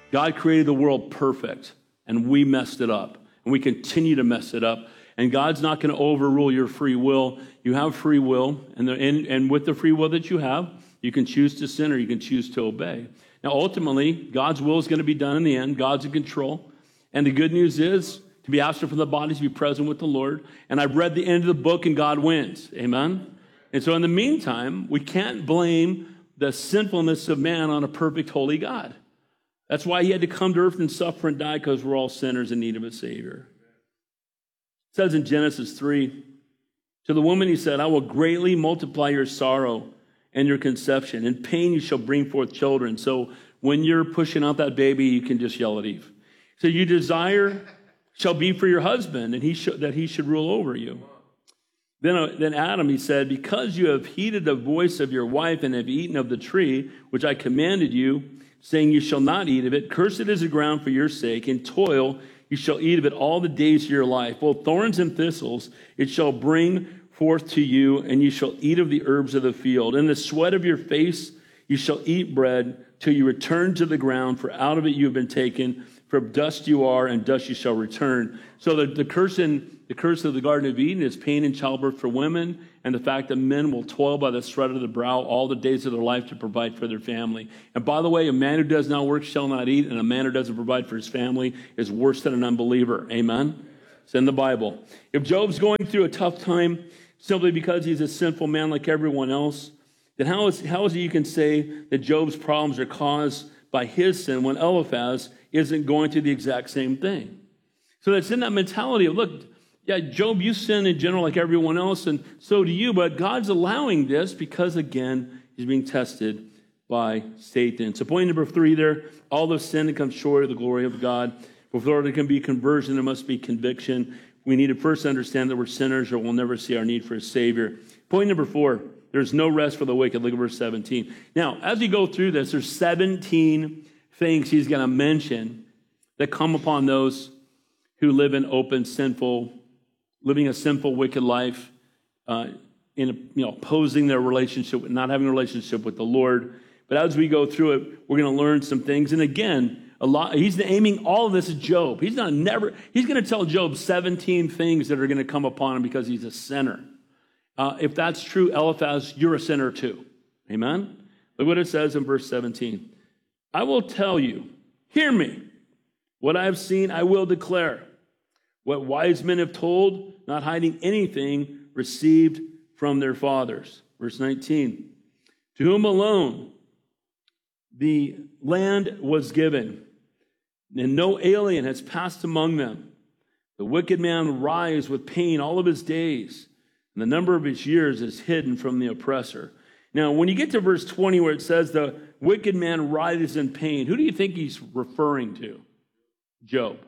God created the world perfect, and we messed it up, and we continue to mess it up. And God's not going to overrule your free will. You have free will, and with the free will that you have, you can choose to sin or you can choose to obey. Now, ultimately, God's will is going to be done in the end. God's in control. And the good news is to be absent from the body, to be present with the Lord. And I've read the end of the book, and God wins. Amen? And so in the meantime, we can't blame the sinfulness of man on a perfect, holy God. That's why he had to come to earth and suffer and die, because we're all sinners in need of a Savior. It says in Genesis 3, to the woman he said, I will greatly multiply your sorrow and your conception. In pain you shall bring forth children. So when you're pushing out that baby, you can just yell at Eve. So your desire shall be for your husband, and that he should rule over you. Then Adam, he said, because you have heeded the voice of your wife and have eaten of the tree, which I commanded you, saying you shall not eat of it, cursed is the ground for your sake, in toil you shall eat of it all the days of your life. Both thorns and thistles it shall bring forth to you, and you shall eat of the herbs of the field. In the sweat of your face you shall eat bread till you return to the ground, for out of it you have been taken. From dust you are, and dust you shall return. So the curse of the Garden of Eden is pain and childbirth for women, and the fact that men will toil by the sweat of the brow all the days of their life to provide for their family. And by the way, a man who does not work shall not eat, and a man who doesn't provide for his family is worse than an unbeliever. Amen? It's in the Bible. If Job's going through a tough time simply because he's a sinful man like everyone else, then how is it you can say that Job's problems are caused by his sin when Eliphaz isn't going through the exact same thing? So that's in that mentality of, look, yeah, Job, you sin in general like everyone else, and so do you, but God's allowing this because, again, he's being tested by Satan. So point number 3 there, all of sin that comes short of the glory of God. Before there can be conversion, there must be conviction. We need to first understand that we're sinners or we'll never see our need for a Savior. Point number 4, there's no rest for the wicked. Look at verse 17. Now, as we go through this, there's 17 things he's going to mention that come upon those who live in living a sinful, wicked life, opposing their relationship, not having a relationship with the Lord. But as we go through it, we're going to learn some things. And again, he's aiming all of this at Job. He's going to tell Job 17 things that are going to come upon him because he's a sinner. If that's true, Eliphaz, you're a sinner too. Amen? Look what it says in verse 17. I will tell you, hear me. What I have seen, I will declare. What wise men have told, not hiding anything received from their fathers. Verse 19. To whom alone the land was given, and no alien has passed among them. The wicked man writhes with pain all of his days, and the number of his years is hidden from the oppressor. Now, when you get to verse 20 where it says the wicked man writhes in pain, who do you think he's referring to? Job.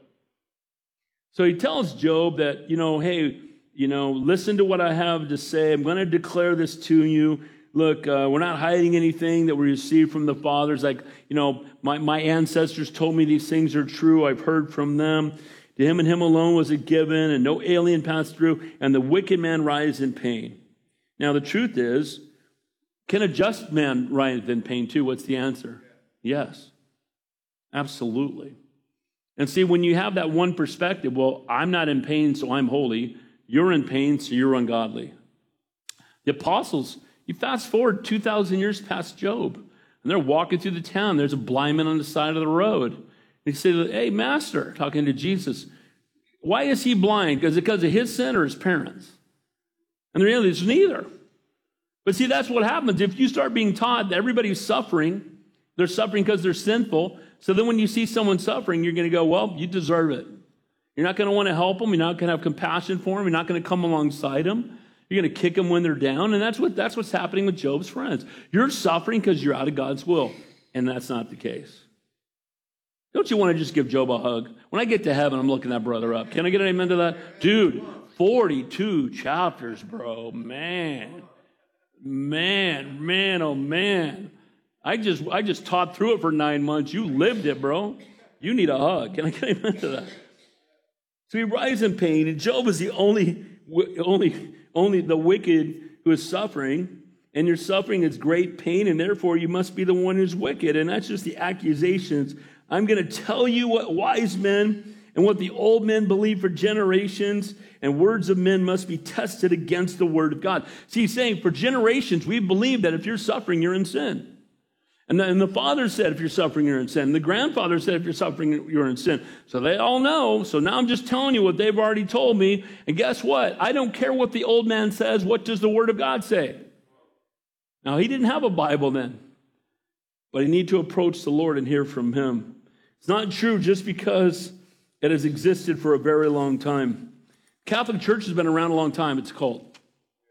So he tells Job that, hey, listen to what I have to say. I'm going to declare this to you. Look, we're not hiding anything that we received from the fathers. Like, my ancestors told me these things are true. I've heard from them. To him and him alone was it given, and no alien passed through, and the wicked man writhes in pain. Now, the truth is, can a just man writhe in pain too? What's the answer? Yes, absolutely. And see, when you have that one perspective, well, I'm not in pain, so I'm holy. You're in pain, so you're ungodly. The apostles, you fast forward 2,000 years past Job, and they're walking through the town. There's a blind man on the side of the road. And he said, hey, Master, talking to Jesus, why is he blind? Is it because of his sin or his parents? And the reality is neither. But see, that's what happens. If you start being taught that everybody's suffering, they're suffering because they're sinful. So then when you see someone suffering, you're going to go, well, you deserve it. You're not going to want to help them. You're not going to have compassion for them. You're not going to come alongside them. You're going to kick them when they're down. And that's what's happening with Job's friends. You're suffering because you're out of God's will. And that's not the case. Don't you want to just give Job a hug? When I get to heaven, I'm looking that brother up. Can I get an amen to that? Dude, 42 chapters, bro. Man, oh man. I just taught through it for 9 months. You lived it, bro. You need a hug. Can I get amen to that? So he writhes in pain, and Job is the only the wicked who is suffering, and your suffering is great pain, and therefore you must be the one who's wicked. And that's just the accusations I'm going to tell you what wise men and what the old men believe for generations, and words of men must be tested against the word of God. See, he's saying for generations, we believe that if you're suffering, you're in sin. And the father said, if you're suffering, you're in sin. And the grandfather said, if you're suffering, you're in sin. So they all know. So now I'm just telling you what they've already told me. And guess what? I don't care what the old man says. What does the word of God say? Now, he didn't have a Bible then, but he needed to approach the Lord and hear from him. It's not true just because it has existed for a very long time. Catholic Church has been around a long time. It's a cult.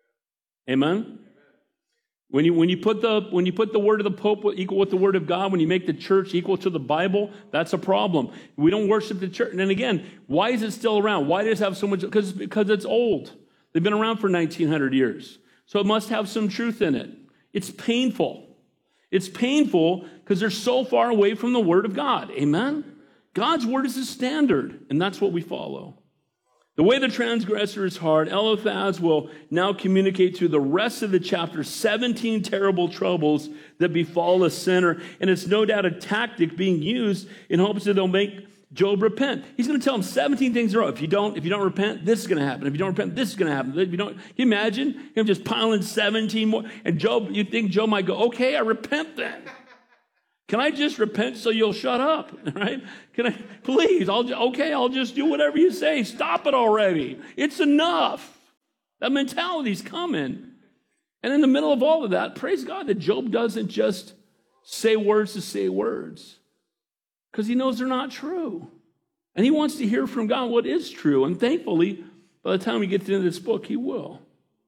Amen? When you put the word of the Pope equal with the word of God, when you make the church equal to the Bible, that's a problem. We don't worship the church. And then again, why is it still around? Why does it have so much? Because it's old. They've been around for 1,900 years. So it must have some truth in it. It's painful. It's painful because they're so far away from the word of God. Amen? God's word is the standard, and that's what we follow. The way the transgressor is hard, Eliphaz will now communicate through the rest of the chapter 17 terrible troubles that befall a sinner. And it's no doubt a tactic being used in hopes that they'll make Job repent. He's going to tell him 17 things in a row. If you don't repent, this is going to happen. If you don't repent, this is going to happen. If you don't, can you imagine him just piling 17 more? And Job, you think Job might go, okay, I repent then. Can I just repent so you'll shut up, right? Can I, please, I'll just do whatever you say. Stop it already. It's enough. That mentality's coming. And in the middle of all of that, praise God that Job doesn't just say words to say words, because he knows they're not true. And he wants to hear from God what is true. And thankfully, by the time we get to the end of this book, he will.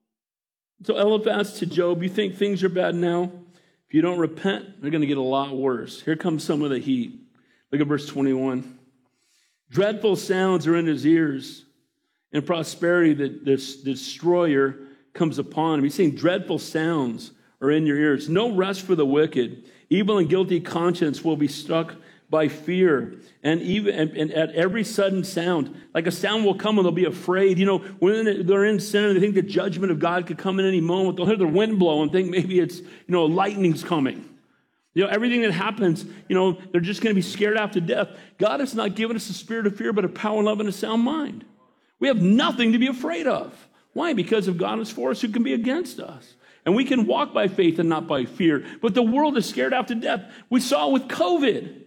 So Eliphaz to Job, you think things are bad now? If you don't repent, they're going to get a lot worse. Here comes some of the heat. Look at verse 21. Dreadful sounds are in his ears. In prosperity, the destroyer comes upon him. He's saying dreadful sounds are in your ears. No rest for the wicked. Evil and guilty conscience will be struck by fear. And at every sudden sound, like a sound will come and they'll be afraid. You know, when they're in sin and they think the judgment of God could come in any moment, they'll hear the wind blow and think maybe it's, lightning's coming. Everything that happens, they're just going to be scared out to death. God has not given us a spirit of fear, but a power, love, and a sound mind. We have nothing to be afraid of. Why? Because if God is for us, who can be against us? And we can walk by faith and not by fear. But the world is scared out to death. We saw it with COVID.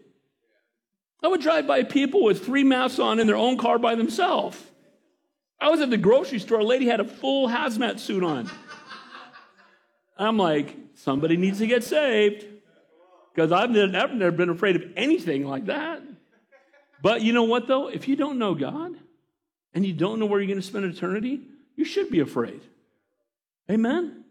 I would drive by people with 3 masks on in their own car by themselves. I was at the grocery store. A lady had a full hazmat suit on. I'm like, somebody needs to get saved. Because I've never been afraid of anything like that. But you know what, though? If you don't know God and you don't know where you're going to spend eternity, you should be afraid. Amen?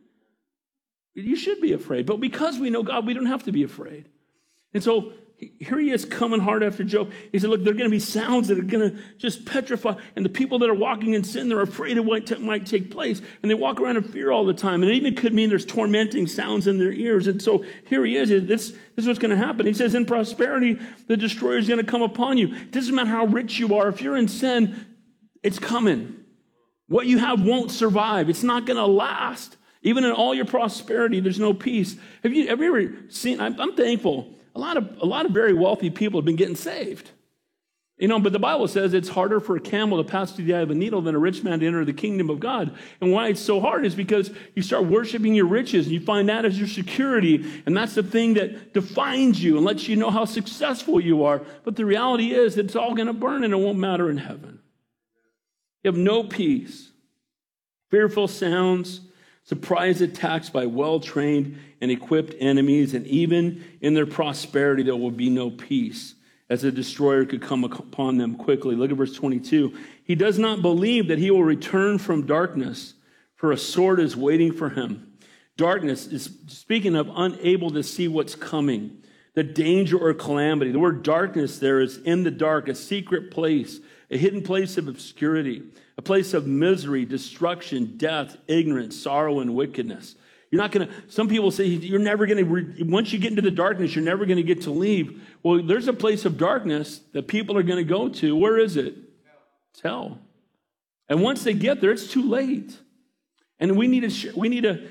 You should be afraid. But because we know God, we don't have to be afraid. And so here he is coming hard after Job. He said, look, there are going to be sounds that are going to just petrify. And the people that are walking in sin, they're afraid of what might take place. And they walk around in fear all the time. And it even could mean there's tormenting sounds in their ears. And so here he is. This is what's going to happen. He says, in prosperity, the destroyer is going to come upon you. It doesn't matter how rich you are. If you're in sin, it's coming. What you have won't survive. It's not going to last. Even in all your prosperity, there's no peace. Have you ever seen, I'm thankful, a lot of very wealthy people have been getting saved. But the Bible says it's harder for a camel to pass through the eye of a needle than a rich man to enter the kingdom of God. And why it's so hard is because you start worshiping your riches and you find that as your security. And that's the thing that defines you and lets you know how successful you are. But the reality is it's all going to burn and it won't matter in heaven. You have no peace. Fearful sounds, surprise attacks by well-trained and equipped enemies, and even in their prosperity there will be no peace, as a destroyer could come upon them quickly. Look at verse 22. He does not believe that he will return from darkness, for a sword is waiting for him. Darkness is, speaking of, unable to see what's coming, the danger or calamity. The word darkness there is in the dark, a secret place, a hidden place of obscurity, a place of misery, destruction, death, ignorance, sorrow, and wickedness. You're not going to, some people say you're never going to, once you get into the darkness, you're never going to get to leave. Well, there's a place of darkness that people are going to go to. Where is it? It's hell. And once they get there, it's too late. And we need to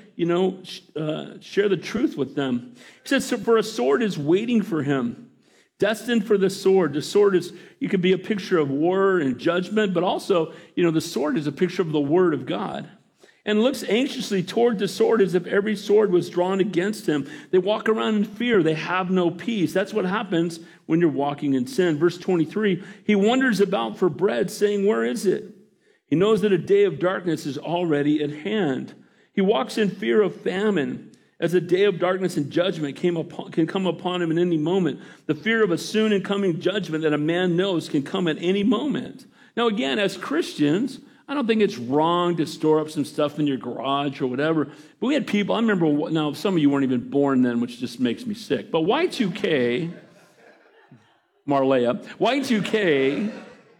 share the truth with them. He says, for a sword is waiting for him. Destined for the sword. The sword is, you could be a picture of war and judgment, but also, the sword is a picture of the word of God. And looks anxiously toward the sword as if every sword was drawn against him. They walk around in fear. They have no peace. That's what happens when you're walking in sin. Verse 23, he wanders about for bread, saying, where is it? He knows that a day of darkness is already at hand. He walks in fear of famine, as a day of darkness and judgment can come upon him in any moment. The fear of a soon and coming judgment that a man knows can come at any moment. Now again, as Christians, I don't think it's wrong to store up some stuff in your garage or whatever. But we had people, I remember, now some of you weren't even born then, which just makes me sick. But Y2K, Marleya, Y2K,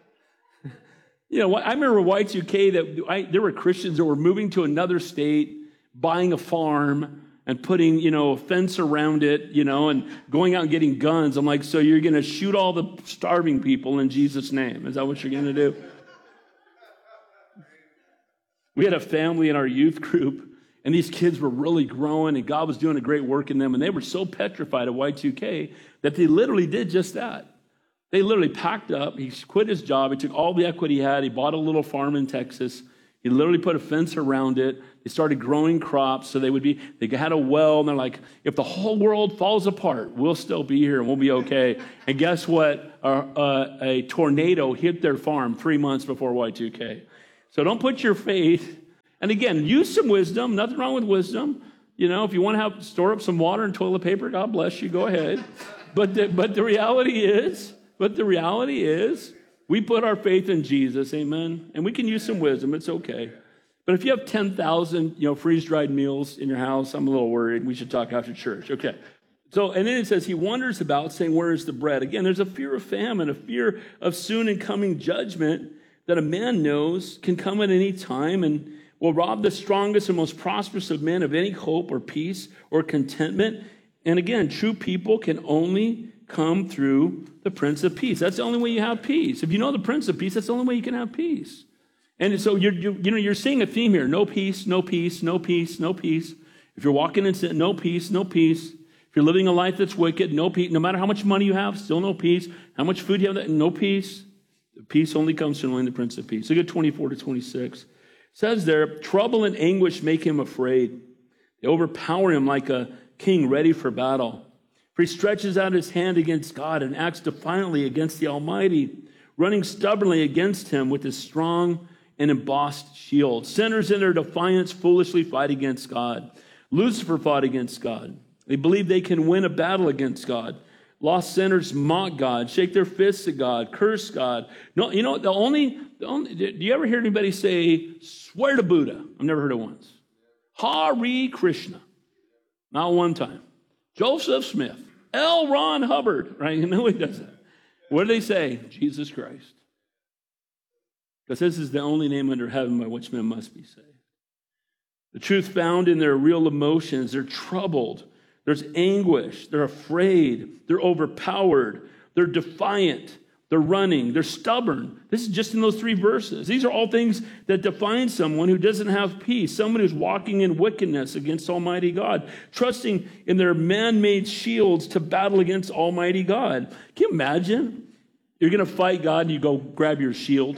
I remember Y2K that there were Christians that were moving to another state, buying a farm, and putting, a fence around it, and going out and getting guns. I'm like, so you're going to shoot all the starving people in Jesus' name? Is that what you're going to do? We had a family in our youth group, and these kids were really growing, and God was doing a great work in them, and they were so petrified of Y2K that they literally did just that. They literally packed up. He quit his job. He took all the equity he had. He bought a little farm in Texas. He literally put a fence around it. They started growing crops, so they had a well, and they're like, if the whole world falls apart, we'll still be here, and we'll be okay. And guess what? A tornado hit their farm 3 months before Y2K. So don't put your faith, and again, use some wisdom. Nothing wrong with wisdom. If you want to store up some water and toilet paper, God bless you, go ahead. But the reality is, we put our faith in Jesus, amen? And we can use some wisdom, it's okay. But if you have 10,000, freeze-dried meals in your house, I'm a little worried. We should talk after church, okay. So, and then it says, he wanders about saying, where is the bread? Again, there's a fear of famine, a fear of soon and coming judgment that a man knows can come at any time and will rob the strongest and most prosperous of men of any hope or peace or contentment. And again, true people can only come through the Prince of Peace. That's the only way you have peace. If you know the Prince of Peace, that's the only way you can have peace. And so you're seeing a theme here. No peace, no peace, no peace, no peace. If you're walking in sin, no peace, no peace. If you're living a life that's wicked, no peace. No matter how much money you have, still no peace. How much food you have, no peace. Peace only comes from knowing the Prince of Peace. Look at 24 to 26. It says there, trouble and anguish make him afraid. They overpower him like a king ready for battle. For he stretches out his hand against God and acts defiantly against the Almighty, running stubbornly against him with his strong and embossed shield. Sinners in their defiance foolishly fight against God. Lucifer fought against God. They believe they can win a battle against God. Lost sinners mock God, shake their fists at God, curse God. No, the only, do you ever hear anybody say, swear to Buddha? I've never heard it once. Hare Krishna. Not one time. Joseph Smith. L. Ron Hubbard. Right? Nobody does that. What do they say? Jesus Christ. Because this is the only name under heaven by which men must be saved. The truth found in their real emotions. They're troubled. There's anguish. They're afraid. They're overpowered. They're defiant. They're running. They're stubborn. This is just in those 3 verses. These are all things that define someone who doesn't have peace, someone who's walking in wickedness against Almighty God, trusting in their man-made shields to battle against Almighty God. Can you imagine? You're going to fight God and you go grab your shield.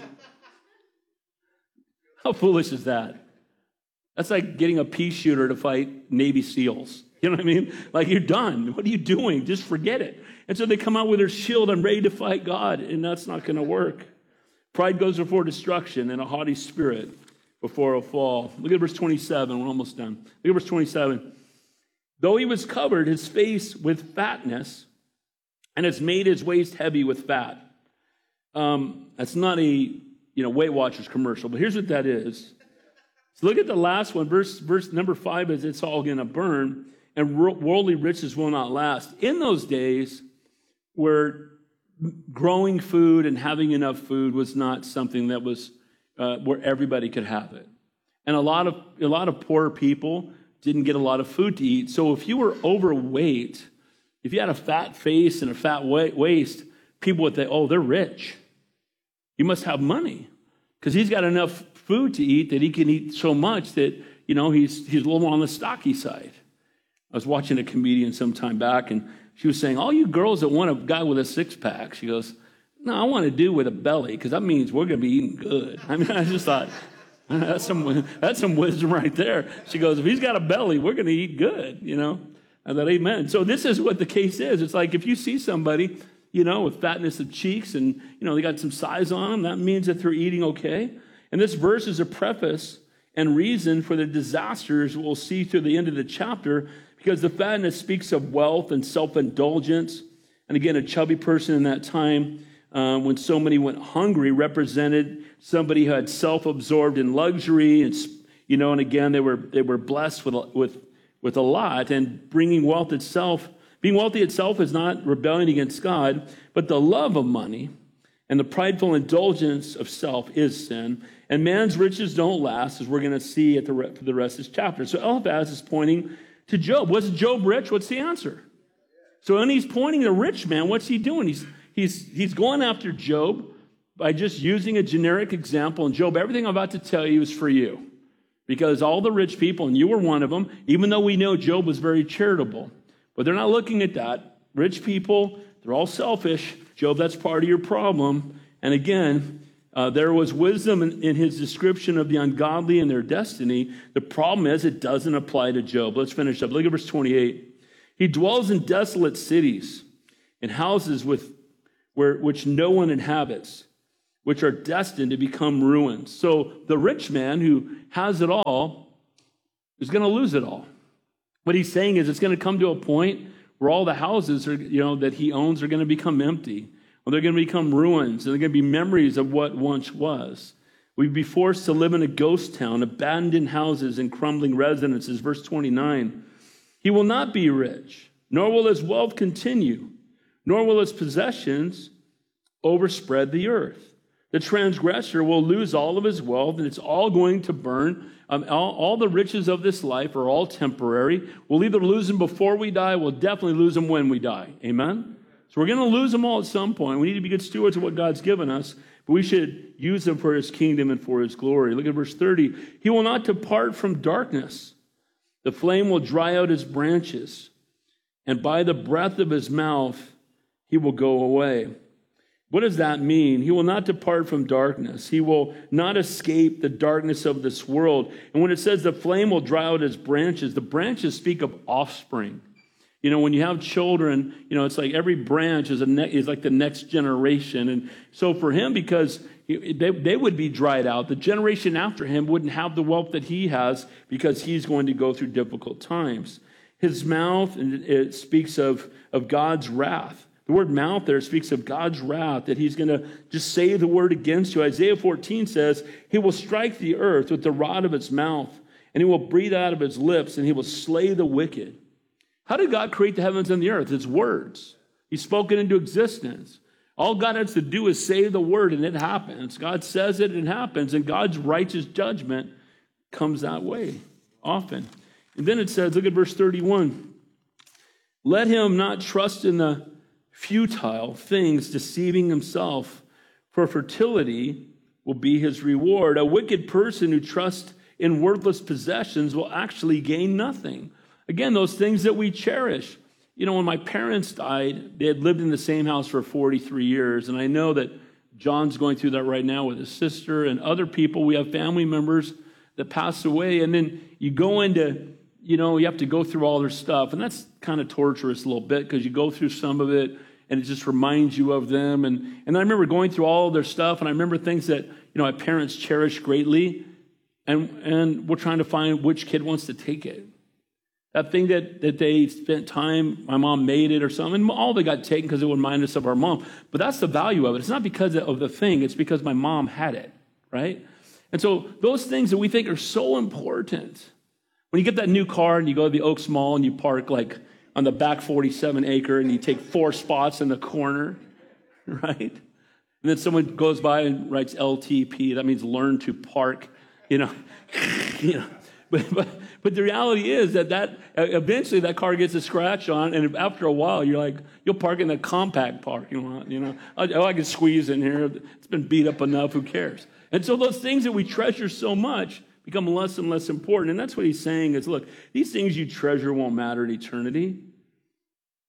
How foolish is that? That's like getting a pea shooter to fight Navy SEALs. You know what I mean? Like, you're done. What are you doing? Just forget it. And so they come out with their shield. I'm ready to fight God. And that's not going to work. Pride goes before destruction and a haughty spirit before a fall. Look at verse 27. We're almost done. Look at verse 27. Though he was covered his face with fatness and has made his waist heavy with fat. That's not a Weight Watchers commercial, but here's what that is. So look at the last one. Verse number 5 is it's all going to burn. And worldly riches will not last. In those days, where growing food and having enough food was not something that was where everybody could have it, and a lot of poor people didn't get a lot of food to eat. So if you were overweight, if you had a fat face and a fat waist, people would say, "Oh, they're rich. You must have money, because he's got enough food to eat that he can eat so much that he's a little more on the stocky side." I was watching a comedian some time back, and she was saying, all you girls that want a guy with a six-pack, she goes, no, I want a dude with a belly, because that means we're going to be eating good. I mean, I just thought, that's some wisdom right there. She goes, if he's got a belly, we're going to eat good, you know. I thought, amen. So this is what the case is. It's like if you see somebody, you know, with fatness of cheeks and, you know, they got some size on them, that means that they're eating okay. And this verse is a preface and reason for the disasters we'll see through the end of the chapter, because the fatness speaks of wealth and self-indulgence. And again, a chubby person in that time, when so many went hungry, represented somebody who had self-absorbed in luxury, and, you know, and again, they were blessed with a lot, and bringing wealth itself. Being wealthy itself is not rebellion against God, but the love of money and the prideful indulgence of self is sin. And man's riches don't last, as we're going to see for the rest of this chapter. So Eliphaz is pointing to Job. Was Job rich? What's the answer? So when he's pointing to a rich man, what's he doing? He's going after Job by just using a generic example. And Job, everything I'm about to tell you is for you. Because all the rich people, and you were one of them, even though we know Job was very charitable, but they're not looking at that. Rich people, they're all selfish. Job, that's part of your problem. And again, there was wisdom in his description of the ungodly and their destiny. The problem is it doesn't apply to Job. Let's finish up. Look at verse 28. He dwells in desolate cities, in houses which no one inhabits, which are destined to become ruins. So the rich man who has it all is going to lose it all. What he's saying is it's going to come to a point where all the houses that he owns are going to become empty, or they're going to become ruins, and they're going to be memories of what once was. We'd be forced to live in a ghost town, abandoned houses and crumbling residences. Verse 29, he will not be rich, nor will his wealth continue, nor will his possessions overspread the earth. The transgressor will lose all of his wealth, and it's all going to burn. All the riches of this life are all temporary. We'll either lose them before we die. We'll definitely lose them when we die. Amen? So we're going to lose them all at some point. We need to be good stewards of what God's given us, but we should use them for his kingdom and for his glory. Look at verse 30. He will not depart from darkness. The flame will dry out his branches, and by the breath of his mouth he will go away. What does that mean? He will not depart from darkness. He will not escape the darkness of this world. And when it says the flame will dry out his branches, the branches speak of offspring. You know, when you have children, you know, it's like every branch is like the next generation. And so for him, because they would be dried out, the generation after him wouldn't have the wealth that he has, because he's going to go through difficult times. His mouth, it speaks of God's wrath. The word mouth there speaks of God's wrath, that he's going to just say the word against you. Isaiah 14 says, he will strike the earth with the rod of its mouth, and he will breathe out of his lips, and he will slay the wicked. How did God create the heavens and the earth? His words. He spoke it into existence. All God has to do is say the word, and it happens. God says it, and it happens, and God's righteous judgment comes that way often. And then it says, look at verse 31. Let him not trust in the futile things, deceiving himself, for fertility will be his reward. A wicked person who trusts in worthless possessions will actually gain nothing. Again, those things that we cherish. You know, when my parents died, they had lived in the same house for 43 years, and I know that John's going through that right now with his sister and other people. We have family members that pass away, and then you go into, you know, you have to go through all their stuff, and that's kind of torturous a little bit, because you go through some of it, and it just reminds you of them. And I remember going through all of their stuff, and I remember things that, you know, my parents cherished greatly, and we're trying to find which kid wants to take it. That thing that they spent time, my mom made it or something, and all they got taken because it would remind us of our mom. But that's the value of it. It's not because of the thing, it's because my mom had it, right? And so those things that we think are so important, when you get that new car and you go to the Oaks Mall and you park like on the back 47 acre and you take 4 spots in the corner, right? And then someone goes by and writes LTP. That means learn to park, you know. But the reality is that eventually that car gets a scratch on, and after a while you'll park in a compact parking lot, you know. I can squeeze in here. It's been beat up enough. Who cares? And so those things that we treasure so much become less and less important. And that's what he's saying is, look, these things you treasure won't matter in eternity.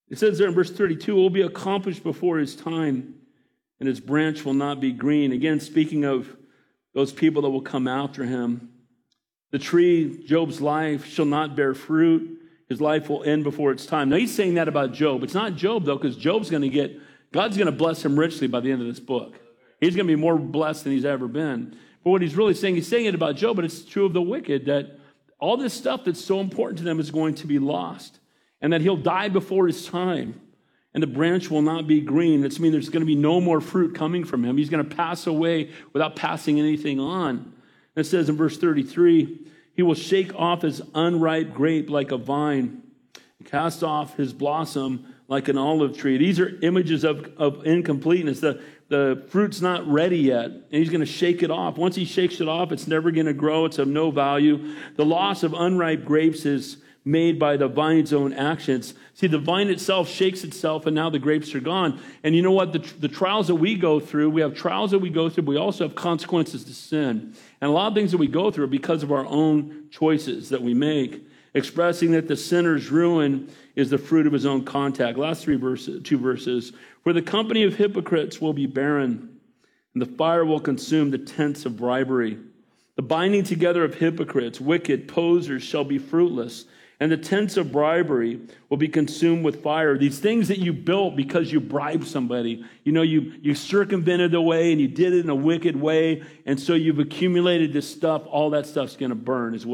It says there in verse 32, it will be accomplished before his time, and his branch will not be green. Again, speaking of those people that will come after him. The tree, Job's life, shall not bear fruit. His life will end before its time. Now, he's saying that about Job. It's not Job, though, because God's going to bless him richly by the end of this book. He's going to be more blessed than he's ever been. But what he's really saying, he's saying it about Job, but it's true of the wicked, that all this stuff that's so important to them is going to be lost, and that he'll die before his time, and the branch will not be green. That's mean there's going to be no more fruit coming from him. He's going to pass away without passing anything on. And it says in verse 33, he will shake off his unripe grape like a vine, and cast off his blossom like an olive tree. These are images of incompleteness. The fruit's not ready yet, and he's going to shake it off. Once he shakes it off, it's never going to grow. It's of no value. The loss of unripe grapes is made by the vine's own actions. See, the vine itself shakes itself, and now the grapes are gone. And you know what? The trials that we go through, we have trials that we go through, but we also have consequences to sin. And a lot of things that we go through are because of our own choices that we make, expressing that the sinner's ruin is the fruit of his own contact. Last two verses. For the company of hypocrites will be barren, and the fire will consume the tents of bribery. The binding together of hypocrites, wicked posers, shall be fruitless, and the tents of bribery will be consumed with fire. These things that you built because you bribed somebody, you circumvented the way and you did it in a wicked way, and so you've accumulated this stuff. All that stuff's going to burn as well.